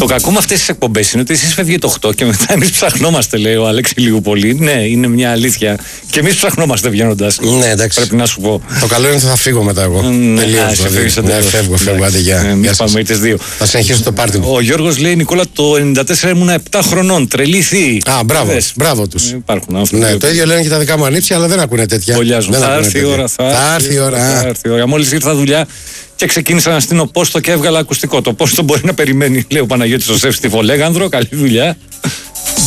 Το κακό με αυτές τις εκπομπές είναι ότι εσείς φεύγετε 8 και μετά εμείς ψαχνόμαστε, λέει ο Αλέξη λίγο πολύ. Ναι, είναι μια αλήθεια. Και εμείς ψαχνόμαστε βγαίνοντας. Ναι, εντάξει. Πρέπει να σου πω. Το καλό είναι ότι θα φύγω μετά εγώ. Τελείως. Ναι, φεύγω, άντε γεια. Εμείς πάμε είτε δύο. Θα συνεχίσω το πάρτι μου. Ο Γιώργος λέει: Νικόλα, το 94 ήμουν 7 χρονών. Τρελή θύη. Α, μπράβο τους. Υπάρχουν άνθρωποι. Ναι, το ίδιο λένε και τα δικά μου ανήψια, αλλά δεν ακούνε τέτοια. Θα έρθει η ώρα. Θα έρθει η ώρα. Μόλις ήρθα δουλειά και ξεκίνησα να στείλω πόστο και έβγαλα ακουστικό. Το πόστο μπορεί να περιμένει, λέει ο Παναγιώτης ο Σεφ στη Φολέγανδρο. Καλή δουλειά.